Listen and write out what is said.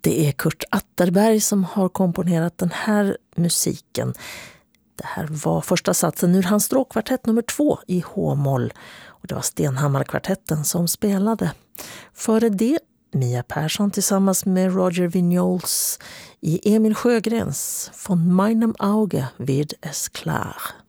Det är Kurt Atterberg som har komponerat den här musiken. Det här var första satsen ur hans stråkkvartett nummer 2 i H-moll. Och det var Stenhammarkvartetten som spelade. Före det Mia Persson tillsammans med Roger Vignoles i Emil Sjögrens Von meinem Auge wird es klar.